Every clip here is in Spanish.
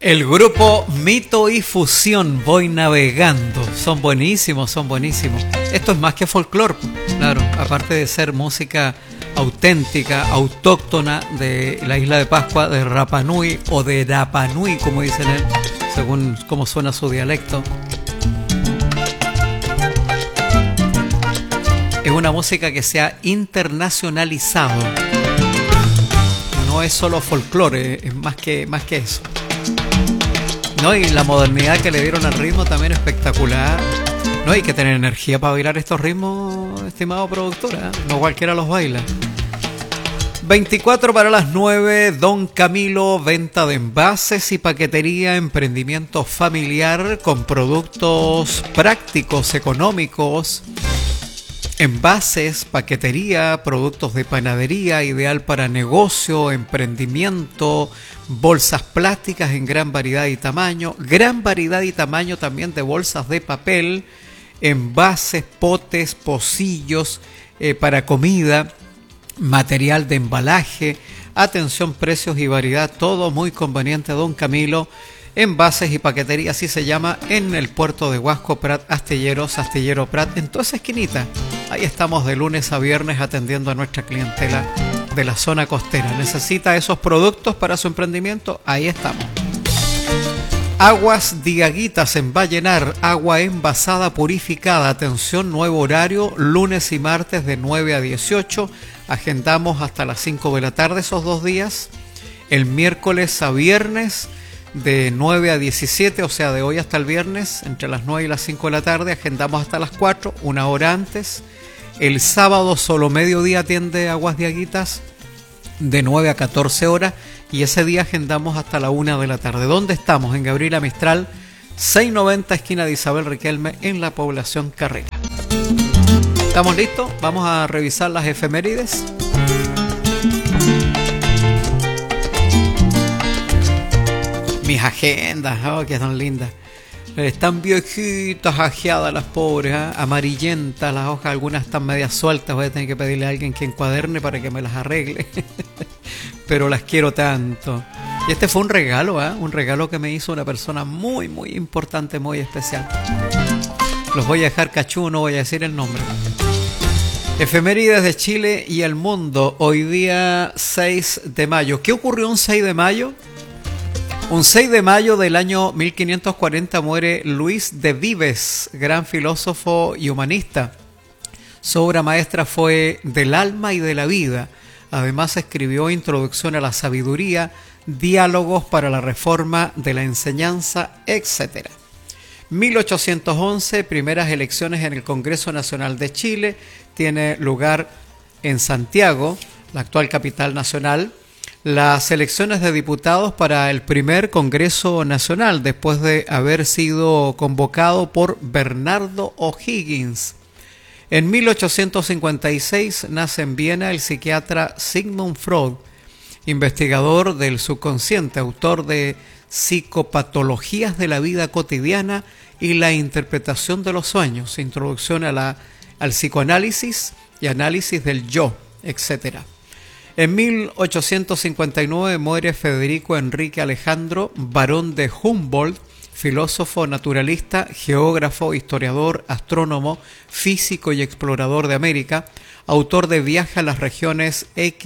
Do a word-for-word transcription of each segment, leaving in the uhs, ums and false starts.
El grupo Mito y Fusión, Voy Navegando. Son buenísimos, son buenísimos. Esto es más que folclore, claro. Aparte de ser música auténtica, autóctona de la isla de Pascua, de Rapa Nui o de Rapa Nui, como dicen él, según cómo suena su dialecto. Es una música que se ha internacionalizado. No es solo folclore, es más que, más que eso. No, y la modernidad que le dieron al ritmo también espectacular. No hay que tener energía para bailar estos ritmos, estimado productora. No cualquiera los baila. veinticuatro para las nueve, Don Camilo, venta de envases y paquetería, emprendimiento familiar con productos prácticos, económicos. Envases, paquetería, productos de panadería, ideal para negocio, emprendimiento, bolsas plásticas en gran variedad y tamaño, gran variedad y tamaño también de bolsas de papel, envases, potes, pocillos eh, para comida, material de embalaje, atención, precios y variedad, todo muy conveniente, Don Camilo. Envases y paquetería, así se llama, en el puerto de Huasco, Prat, Astilleros, Astillero Prat, en toda esa esquinita. Ahí estamos de lunes a viernes atendiendo a nuestra clientela de la zona costera. ¿Necesita esos productos para su emprendimiento? Ahí estamos. Aguas Diaguitas en Vallenar, agua envasada purificada. Atención, nuevo horario, lunes y martes de nueve a dieciocho. Agendamos hasta las cinco de la tarde esos dos días. El miércoles a viernes de nueve a diecisiete, o sea, de hoy hasta el viernes, entre las nueve y las cinco de la tarde, agendamos hasta las cuatro, una hora antes. El sábado solo mediodía atiende Aguas Diaguitas, de nueve a catorce horas, y ese día agendamos hasta la una de la tarde. ¿Dónde estamos? En Gabriela Mistral, seiscientos noventa, esquina de Isabel Riquelme, en la población Carrera. ¿Estamos listos? Vamos a revisar las efemérides. Mis agendas, oh, que son lindas. Están viejitas, ajeadas las pobres, ¿eh? Amarillentas las hojas, algunas están medias sueltas. Voy a tener que pedirle a alguien que encuaderne para que me las arregle. Pero las quiero tanto. Y este fue un regalo, ¿eh? Un regalo que me hizo una persona muy, muy importante, muy especial. Los voy a dejar cachú, no voy a decir el nombre. Efemérides de Chile y el mundo. Hoy día seis de mayo. ¿Qué ocurrió un seis de mayo? Un seis de mayo del año mil quinientos cuarenta muere Luis de Vives, gran filósofo y humanista. Su obra maestra fue Del alma y de la vida. Además escribió Introducción a la sabiduría, Diálogos para la reforma de la enseñanza, etcétera. mil ochocientos once, primeras elecciones en el Congreso Nacional de Chile. Tiene lugar en Santiago, la actual capital nacional. Las elecciones de diputados para el primer Congreso Nacional, después de haber sido convocado por Bernardo O'Higgins. En mil ochocientos cincuenta y seis nace en Viena el psiquiatra Sigmund Freud, investigador del subconsciente, autor de Psicopatologías de la vida cotidiana y la interpretación de los sueños, introducción a la, al psicoanálisis y análisis del yo, etcétera. En mil ochocientos cincuenta y nueve muere Federico Enrique Alejandro, barón de Humboldt, filósofo, naturalista, geógrafo, historiador, astrónomo, físico y explorador de América, autor de Viaje a las regiones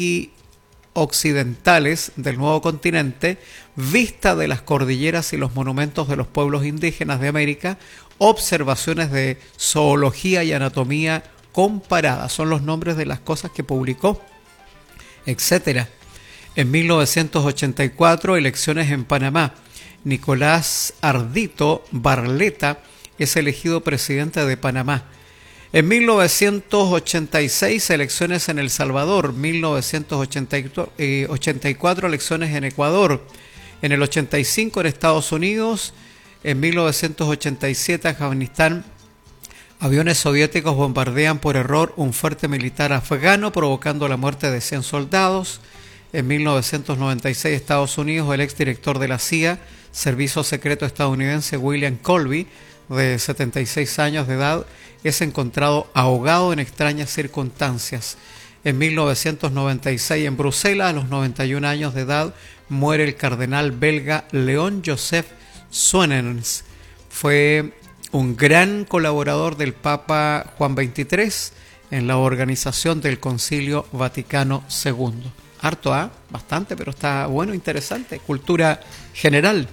equioccidentales del nuevo continente, Vista de las cordilleras y los monumentos de los pueblos indígenas de América, Observaciones de zoología y anatomía comparada. Son los nombres de las cosas que publicó, etcétera. En mil novecientos ochenta y cuatro, elecciones en Panamá. Nicolás Ardito Barleta es elegido presidente de Panamá. En mil novecientos ochenta y seis, elecciones en El Salvador. mil novecientos ochenta y cuatro, elecciones en Ecuador. En el ochenta y cinco, en Estados Unidos. En mil novecientos ochenta y siete, Afganistán. Aviones soviéticos bombardean por error un fuerte militar afgano, provocando la muerte de cien soldados. En mil novecientos noventa y seis, Estados Unidos, el exdirector de la C I A, Servicio Secreto estadounidense, William Colby, de setenta y seis años de edad, es encontrado ahogado en extrañas circunstancias. En mil novecientos noventa y seis en Bruselas, a los noventa y un años de edad, muere el cardenal belga León Joseph Swenens. Fue un gran colaborador del Papa Juan veintitrés en la organización del Concilio Vaticano segundo. Harto, ¿ah? ¿eh? Bastante, pero está bueno, interesante. Cultura general.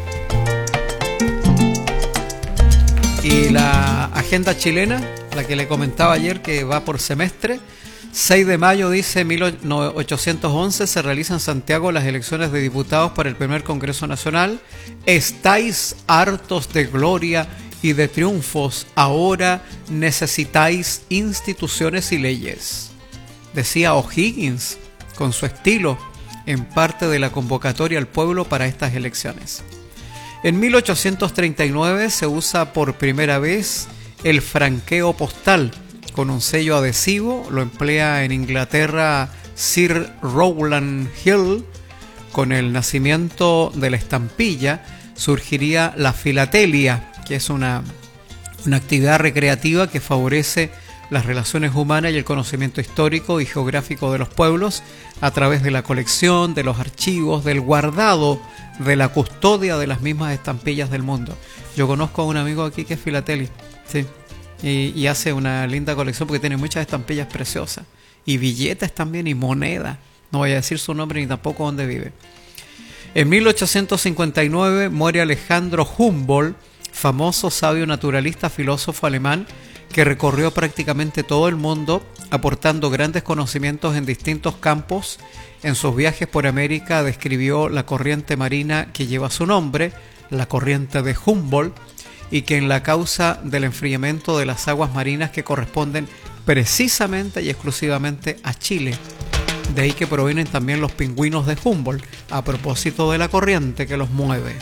Y la agenda chilena, la que le comentaba ayer, que va por semestre. seis de mayo, dice, mil ochocientos once, se realizan en Santiago las elecciones de diputados para el primer Congreso Nacional. Estáis hartos de gloria y de triunfos, ahora necesitáis instituciones y leyes. Decía O'Higgins, con su estilo, en parte de la convocatoria al pueblo para estas elecciones. En mil ochocientos treinta y nueve se usa por primera vez el franqueo postal, con un sello adhesivo. Lo emplea en Inglaterra Sir Rowland Hill. Con el nacimiento de la estampilla surgiría la filatelia, que es una, una actividad recreativa que favorece las relaciones humanas y el conocimiento histórico y geográfico de los pueblos a través de la colección, de los archivos, del guardado, de la custodia de las mismas estampillas del mundo. Yo conozco a un amigo aquí que es filateli, sí, y, y hace una linda colección porque tiene muchas estampillas preciosas y billetes también y moneda. No voy a decir su nombre ni tampoco dónde vive. En mil ochocientos cincuenta y nueve muere Alejandro Humboldt, famoso sabio naturalista, filósofo alemán, que recorrió prácticamente todo el mundo, aportando grandes conocimientos en distintos campos. En sus viajes por América describió la corriente marina que lleva su nombre, la corriente de Humboldt, y que en la causa del enfriamiento de las aguas marinas que corresponden precisamente y exclusivamente a Chile. De ahí que provienen también los pingüinos de Humboldt, a propósito de la corriente que los mueve.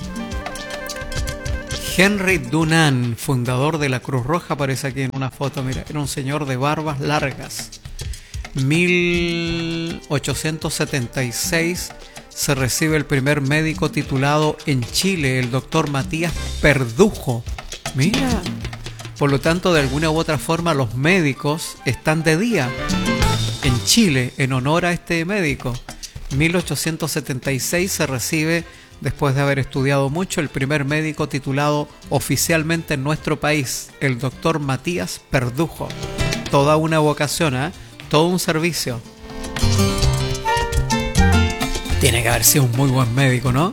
Henry Dunant, fundador de la Cruz Roja, aparece aquí en una foto, mira, era un señor de barbas largas. mil ochocientos setenta y seis se recibe el primer médico titulado en Chile, el doctor Matías Perdujo. Mira, por lo tanto, de alguna u otra forma, los médicos están de día en Chile en honor a este médico. mil ochocientos setenta y seis se recibe, después de haber estudiado mucho, el primer médico titulado oficialmente en nuestro país, el doctor Matías Perdujo. Toda una vocación, ¿eh? Todo un servicio. Tiene que haber sido un muy buen médico, ¿no?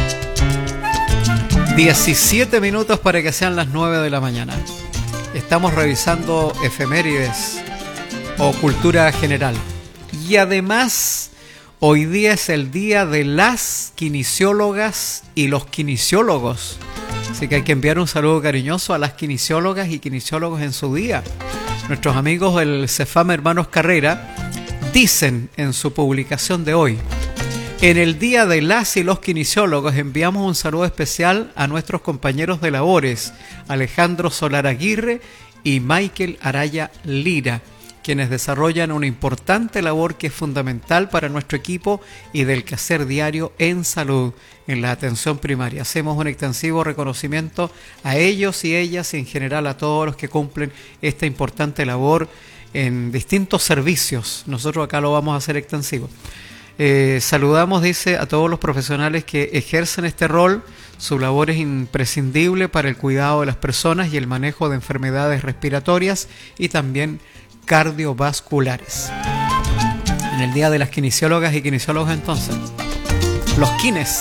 diecisiete minutos para que sean las nueve de la mañana. Estamos revisando efemérides o cultura general. Y además, hoy día es el día de las kinesiólogas y los kinesiólogos. Así que hay que enviar un saludo cariñoso a las kinesiólogas y kinesiólogos en su día. Nuestros amigos del Cefam Hermanos Carrera dicen en su publicación de hoy: en el día de las y los kinesiólogos enviamos un saludo especial a nuestros compañeros de labores, Alejandro Solar Aguirre y Michael Araya Lira, quienes desarrollan una importante labor que es fundamental para nuestro equipo y del quehacer diario en salud, en la atención primaria. Hacemos un extensivo reconocimiento a ellos y ellas y en general a todos los que cumplen esta importante labor en distintos servicios. Nosotros acá lo vamos a hacer extensivo. Eh, saludamos, dice, a todos los profesionales que ejercen este rol. Su labor es imprescindible para el cuidado de las personas y el manejo de enfermedades respiratorias y también cardiovasculares. En el día de las kinesiólogas y kinesiólogos, entonces, los kines.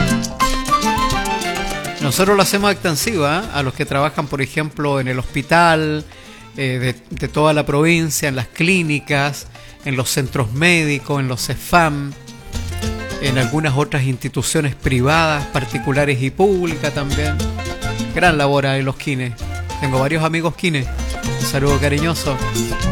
Nosotros lo hacemos extensiva, ¿eh? A los que trabajan, por ejemplo, en el hospital eh, de, de toda la provincia, en las clínicas, en los centros médicos, en los Cefam, en algunas otras instituciones privadas, particulares y públicas también. Gran labor en los kines. Tengo varios amigos kines. Un saludo cariñoso.